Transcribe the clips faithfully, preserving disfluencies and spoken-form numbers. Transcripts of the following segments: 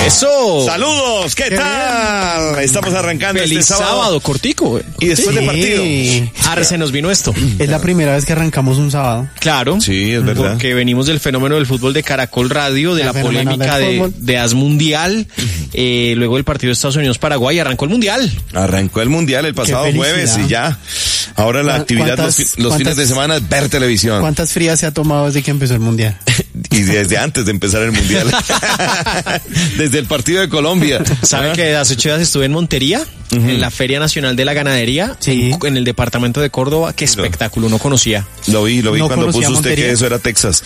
¡Eso! ¡Saludos! ¿Qué, ¿Qué tal? Bien. Estamos arrancando Feliz este sábado. sábado, cortico. Güey. Y después sí. del partido. Arre, se nos vino esto. Es la primera vez que arrancamos un sábado. Claro. Sí, es verdad. Porque venimos del fenómeno del fútbol de Caracol Radio, de El la fenómeno polémica del de, fútbol. de AS Mundial, eh, luego del partido de Estados Unidos-Paraguay, arrancó el Mundial. Arrancó el Mundial el pasado jueves y ya. Ahora la actividad los, los fines de semana es ver televisión. ¿Cuántas frías se ha tomado desde que empezó el Mundial? Y desde antes de empezar el Mundial. Desde el partido de Colombia. ¿Sabe que hace ocho días estuve en Montería? Uh-huh. En la Feria Nacional de la Ganadería, sí. en, en el departamento de Córdoba. Qué espectáculo, no conocía. Lo vi, lo vi no cuando puso usted Montería. Que eso era Texas.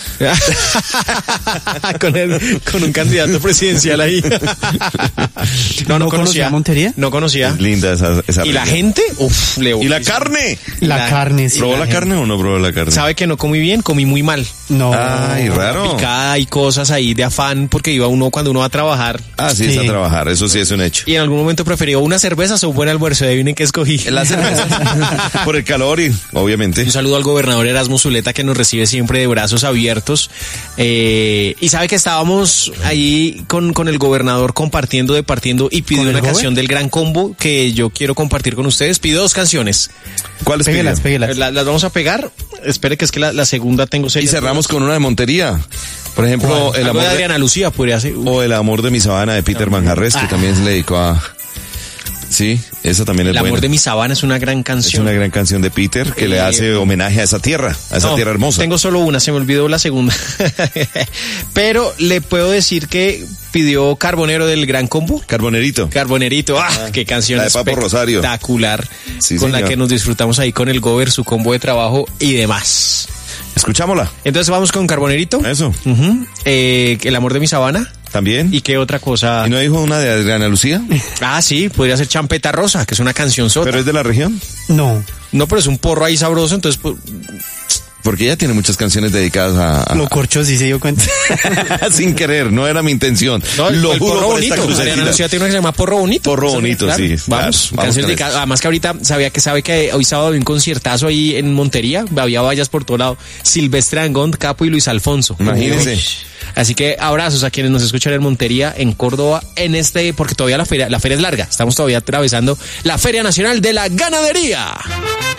con, el, con un candidato presidencial ahí. no, no, ¿No conocía. conocía Montería? No conocía. Es linda esa, esa ¿Y la gente? Uf, le ¿Y la carne? La, la carne, sí. ¿Probó la, la gente. carne o no probó la carne? ¿Sabe que no comí bien? Comí muy mal. No. Ay, raro. Picada y cosas ahí de afán, porque iba uno cuando uno va a trabajar. Ah, sí, sí. está a trabajar, eso sí es un hecho. Y en algún momento prefirió una cerveza o un buen almuerzo. Adivinen qué escogí. La cerveza. Por el calor y, obviamente. Un saludo al gobernador Erasmo Zuleta, que nos recibe siempre de brazos abiertos. Eh, y sabe que estábamos ahí con, con el gobernador compartiendo, departiendo, y pidió una canción del Gran Combo que yo quiero compartir con ustedes. Pidió dos canciones. ¿Cuáles Péguelas, pidieron? péguelas. La- las vamos a pegar. Espere que es que la, la segunda tengo Y seria. cerramos con una de Montería. Por ejemplo, el Algo amor de de, Adriana Lucía podría ser. o El amor de mi sabana de Peter Manjarres, que Ah. también se le dedicó a... Sí, esa también es El amor buena. de mi sabana es una gran Es canción. una gran canción de Peter que Eh, le hace homenaje a esa tierra, a esa No, tierra hermosa. Tengo solo una, se me olvidó la segunda. Pero le puedo decir que pidió Carbonero del Gran Combo. Carbonerito. Carbonerito, ah, qué canción La de Papo Rosario. espectacular, Sí, con señor. la que nos disfrutamos ahí con el Gober, su combo de trabajo y demás. Escuchámosla. Entonces vamos con Carbonerito. Eso. Ujú. Eh, el amor de mi sabana. También. ¿Y qué otra cosa? ¿Y no dijo una de Adriana Lucía? Ah, sí, podría ser Champeta Rosa, que es una canción sota. ¿Pero es de la región? No. No, pero es un porro ahí sabroso, entonces pues, Porque ella tiene muchas canciones dedicadas a... a- Lo corcho sí se dio cuenta. Sin querer, no era mi intención. no, el, Lo el juro porro por bonito. esta Adriana crucecita. Lucía tiene una que se llama Porro Bonito. Porro Eso, Bonito, claro. sí, Vamos, claro, vamos canción con dedicada. eso. Además que ahorita sabía que sabe que hoy sábado había un conciertazo ahí en Montería, había vallas por todo lado. Silvestre Angón, Capo y Luis Alfonso. Imagínense. Uy. Así que abrazos a quienes nos escuchan en Montería, en Córdoba, en este, porque todavía la feria, la feria es larga. Estamos todavía atravesando la Feria Nacional de la Ganadería.